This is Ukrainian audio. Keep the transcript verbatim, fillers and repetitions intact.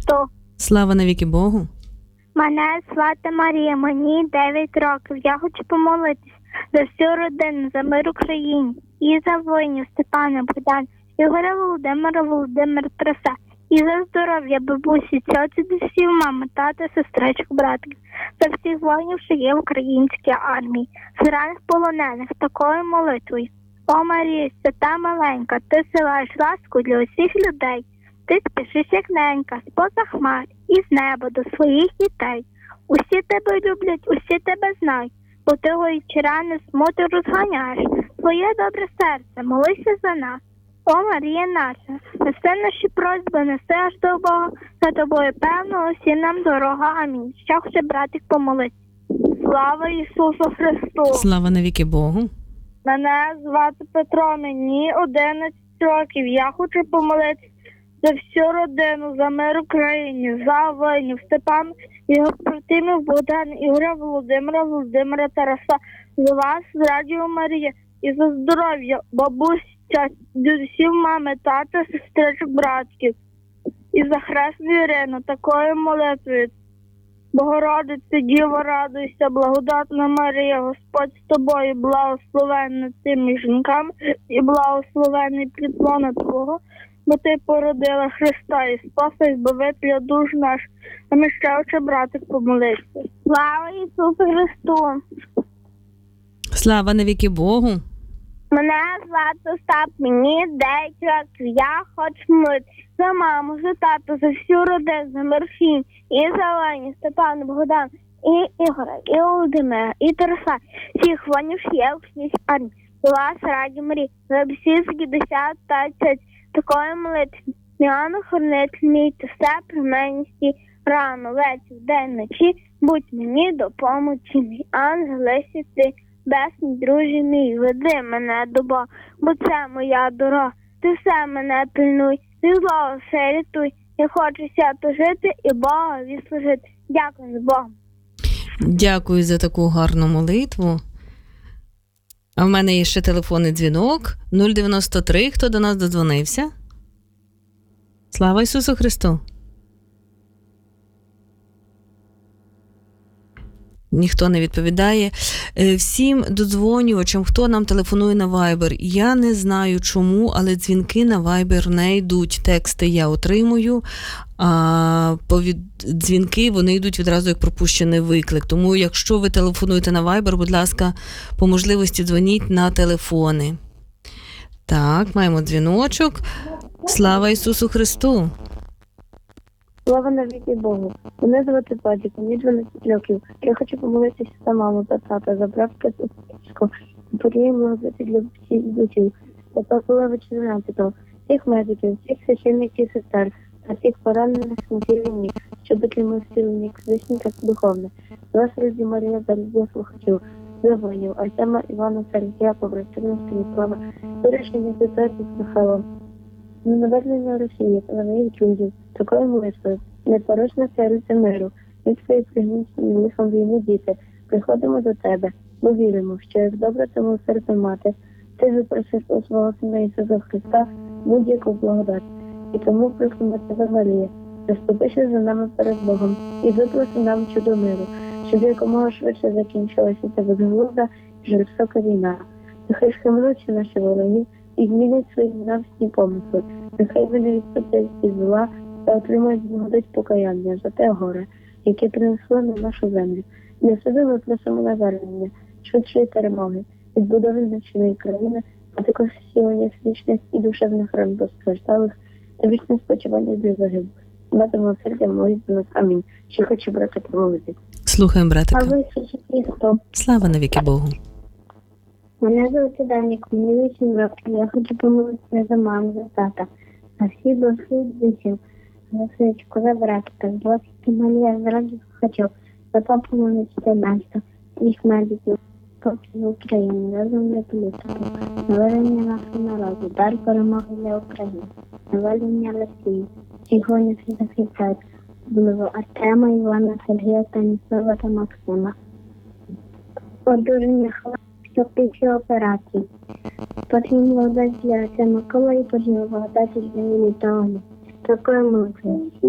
Христу! Слава навіки Богу! Мене звати Марія, мені дев'ять років. Я хочу помолитись за всю родину, за мир Україні і за воїнів Степана, Богдана, Ігоря, Володимира, Володимира, Тараса. І за здоров'я бабусі, тьоті, дідусів, мами, тата, сестричок, братиків, за всіх воїнів, що є в українській армії, з ранних полонених, такою молитвою. О, Марія, свята маленька, ти силаєш ласку для усіх людей. Ти спішиш, як ненька, з-поза хмар і з неба до своїх дітей. Усі тебе люблять, усі тебе знають, бо ти гоючи рани смуту розганяєш. Твоє добре серце, молися за нас. О, Марія наша, неси наші просьби, неси аж до Бога, за тобою певно усі нам дорога. Амінь. Ще хоче братик помолитися. Слава Ісусу Христу! Слава навіки Богу! Мене звати Петро, мені одинадцять років. Я хочу помолитися за всю родину, за мир Україні, за воїнів Степан, його побратимів Богдан, Ігоря, Володимира, Володимира, Тараса, за вас, з Радіо Марія, і за здоров'я бабусь, дідусів, мами, тата, сестричок, братків. І за хресну Ірину, такою молитвою. Богородице, Діво, радуйся, благодатна Марія, Господь з тобою, благословенна тими жінками і благословенний плід лона Твого, бо ти породила Христа і Спаса, і Збавителя душ наш. А ми ще хоче братик помолитися. Слава Ісусу Христу! Слава навіки Богу! Мене звати Остап, мені дев'ять років. Я хочу молитися за маму, за тату, за всю родину, за Марфін, і за Лені, Степана, Богдана, і Ігора, і Володимира, і Тараса. Всіх воїнів є у всіх армії. За вас, Раді Марії, за всі десят та цять. Такої молитви. Міану хоронитель мій, та все при мені стій. Рано, вечір, день, ночі, будь мені допомочі мій. Ангеле святий, безсмій, друже мій, веди мене до Бога, бо це моя дорога. Ти все мене пильнуй, від злого все рятуй. Я хочу свято жити і Богові служити. Дякую, з Богом. Дякую за таку гарну молитву. А в мене є ще телефонний дзвінок. нуль дев'яносто три, хто до нас додзвонився? Слава Ісусу Христу! Ніхто не відповідає. Всім додзвонювачам, хто нам телефонує на Viber, я не знаю чому, але дзвінки на Viber не йдуть. Тексти я отримую, а повід... дзвінки, вони йдуть відразу як пропущений виклик. Тому, якщо ви телефонуєте на Viber, будь ласка, по можливості дзвоніть на телефони. Так, маємо дзвіночок. Слава Ісусу Христу! Слава навіки Богу. Мене звати Патік, мені дванадцять років. Я хочу помолитися за маму та тата, за братка Сусічку, поріємо за для всіх дітей, за Павла чотирнадцятого, всіх медиків, всіх священників і сестер, та всіх поранених на цій війні, щоб дотримав сильник, звичника духовне. За вас, Раді Марія, за людей слухачів, за воїнів, Артема, Івана, Сергія, побратимів, Станіслава, вирішення ситуації з Михайлом. На навернення Росії та моїх друзів, такою молитвою, непорочна цариця миру, від своїх пригнічені лихом війни діти, приходимо до тебе, бо віримо, що як добра та милосердна мати, ти запросиш у свого Сина Ісуса Христа будь-яку благодать. І тому просимо тебе, Марія, заступися за нами перед Богом і випроси нам чудо миру, щоб якомога швидше закінчилася ця безглузда і жорстока війна. Нехай схаменуться наші вороги і змінять свої ненависні помисли. Нехай вони відступлять від зла та отримають благодать покаяння за те горе, яке принесло на нашу землю. Для себе ми просимо навернення, швидшої перемоги, відбудови значної країни, а також зцілення фізичних і душевних ран постраждалих та вічне спочивання для загиблих. Матимемо серця молитву за нас. Амінь. Ще хочу, брата, помолити. Слухаємо, братика. Слава Ісусу Христу! Слава навіки Богу! Мене звати Данік, мені вісім років. Я хочу помолитися за маму, за тата, за всі душі дітей, за свічку, за братика, за вас, Марія, за раді слухачів, за папу номер чотирнадцять, всіх медиків, в Україні, разом для політики, наведення нашого народу, дар перемоги для України, наведення Росії, всіх воїнів і захисають, було Артема, Івана, Сергія, Станіслава та Максима. Одужання хлопців після операції. Потрібно благодать для Отця Микола і потрібно благодать для Літоні. Такою молитвою.